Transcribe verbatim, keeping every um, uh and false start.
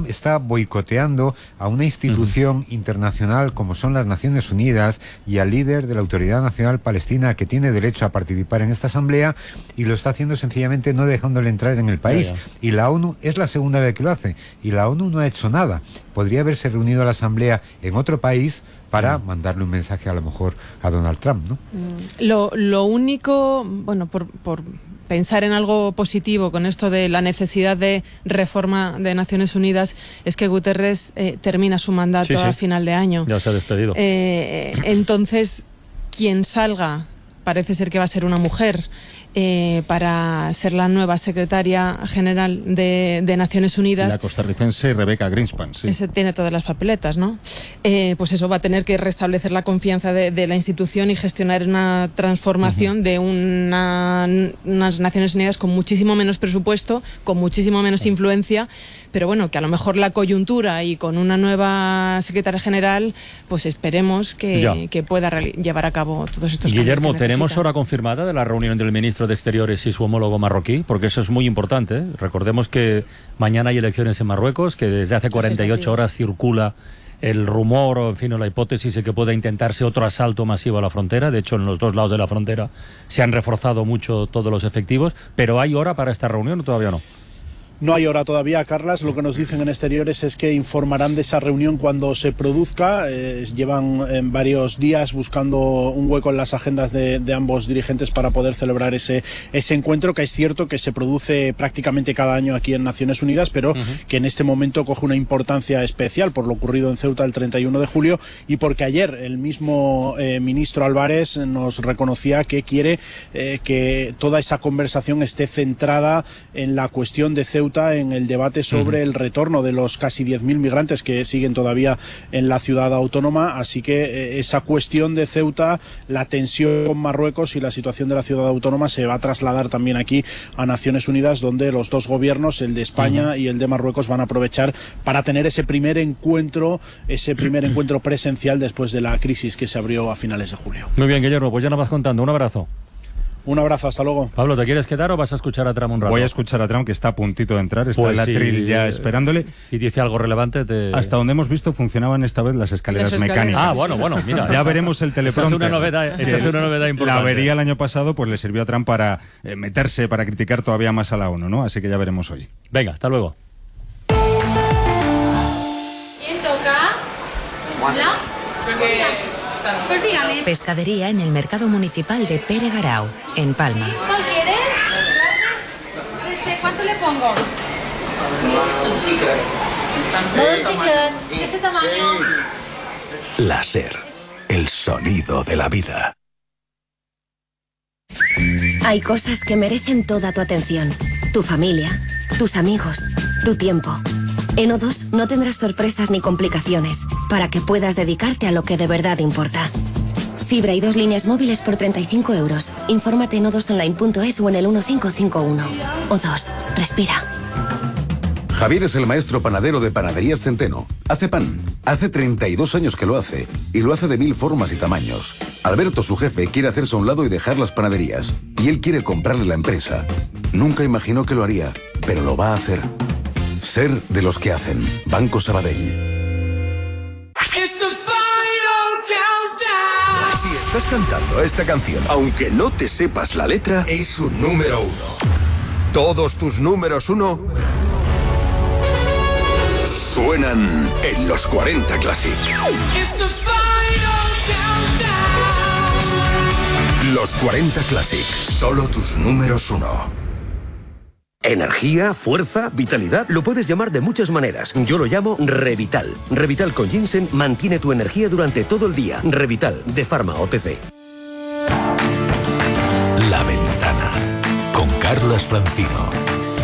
Trump está boicoteando a una institución uh-huh. internacional como son las Naciones Unidas y al líder de la Autoridad Nacional Palestina que tiene derecho a participar en esta asamblea, y lo está haciendo sencillamente no dejándole entrar en el país. Yeah, yeah. Y la ONU es la segunda vez que lo hace, y la ONU no ha hecho nada. Podría haberse reunido a la asamblea en otro país para mm. mandarle un mensaje a lo mejor a Donald Trump, ¿no? Mm. Lo, lo único, bueno, por, por pensar en algo positivo con esto de la necesidad de reforma de Naciones Unidas, es que Guterres eh, termina su mandato sí, sí. a final de año. Ya se ha despedido. Eh, entonces, quien salga, parece ser que va a ser una mujer, Eh, para ser la nueva secretaria general de, de Naciones Unidas. La costarricense Rebecca Greenspan, sí. Ese tiene todas las papeletas, ¿no? Eh, pues eso, va a tener que restablecer la confianza de, de la institución y gestionar una transformación uh-huh. de una, unas Naciones Unidas con muchísimo menos presupuesto, con muchísimo menos uh-huh. influencia, pero bueno, que a lo mejor la coyuntura y con una nueva secretaria general, pues esperemos que, que pueda llevar a cabo todos estos cambios. Guillermo, ¿tenemos hora confirmada de la reunión del ministro de Exteriores y su homólogo marroquí? Porque eso es muy importante, ¿eh? Recordemos que mañana hay elecciones en Marruecos, que desde hace cuarenta y ocho horas circula el rumor, o en fin, o la hipótesis de que pueda intentarse otro asalto masivo a la frontera. De hecho, en los dos lados de la frontera se han reforzado mucho todos los efectivos. ¿Pero hay hora para esta reunión o todavía no? No hay hora todavía, Carlas. Lo que nos dicen en Exteriores es que informarán de esa reunión cuando se produzca. Eh, llevan eh, varios días buscando un hueco en las agendas de, de ambos dirigentes para poder celebrar ese, ese encuentro, que es cierto que se produce prácticamente cada año aquí en Naciones Unidas, pero uh-huh. que en este momento coge una importancia especial por lo ocurrido en Ceuta el treinta y uno de julio y porque ayer el mismo eh, ministro Álvarez nos reconocía que quiere eh, que toda esa conversación esté centrada en la cuestión de Ceuta, en el debate sobre uh-huh. el retorno de los casi diez mil migrantes que siguen todavía en la ciudad autónoma. Así que eh, esa cuestión de Ceuta, la tensión con Marruecos y la situación de la ciudad autónoma se va a trasladar también aquí a Naciones Unidas, donde los dos gobiernos, el de España uh-huh. y el de Marruecos, van a aprovechar para tener ese primer encuentro, ese primer encuentro presencial después de la crisis que se abrió a finales de julio. Muy bien, Guillermo, pues ya nos vas contando. Un abrazo. Un abrazo, hasta luego. Pablo, ¿te quieres quedar o vas a escuchar a Trump un rato? Voy a escuchar a Trump, que está a puntito de entrar, está pues en la si, tril ya esperándole. Si dice algo relevante, te... Hasta donde hemos visto funcionaban esta vez las escaleras, las escaleras mecánicas. Ah, bueno, bueno, mira. Ya veremos el teleprompter. Esa es una novedad, esa es una novedad importante. La avería el año pasado, pues le sirvió a Trump para eh, meterse, para criticar todavía más a la ONU, ¿no? Así que ya veremos hoy. Venga, hasta luego. ¿Quién toca? ¿Hola? Porque... Pues dígame. Pescadería en el mercado municipal de Pere Garau, en Palma. ¿Cuál quieres? Este, ¿cuánto le pongo? Este, este tamaño. Láser, el sonido de la vida. Hay cosas que merecen toda tu atención. Tu familia, tus amigos, tu tiempo. En O dos no tendrás sorpresas ni complicaciones para que puedas dedicarte a lo que de verdad importa. Fibra y dos líneas móviles por treinta y cinco euros. Infórmate en o dos online punto es o en el uno cinco cinco uno. O dos, respira. Javier es el maestro panadero de Panaderías Centeno. Hace pan. Hace treinta y dos años que lo hace. Y lo hace de mil formas y tamaños. Alberto, su jefe, quiere hacerse a un lado y dejar las panaderías. Y él quiere comprarle la empresa. Nunca imaginó que lo haría, pero lo va a hacer. Ser de los que hacen. Banco Sabadell. Si estás cantando esta canción, aunque no te sepas la letra, es un número uno. Todos tus números uno suenan en los cuarenta Classic. Los cuarenta Classic, solo tus números uno. Energía, fuerza, vitalidad, lo puedes llamar de muchas maneras. Yo lo llamo Revital. Revital con ginseng mantiene tu energía durante todo el día. Revital, de Pharma O T C. La Ventana, con Carlas Francino.